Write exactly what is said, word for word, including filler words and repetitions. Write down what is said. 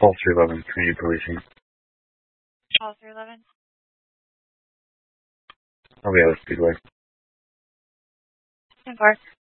Call three eleven, community policing. Call three eleven. Oh, yeah, Speedway. ten four.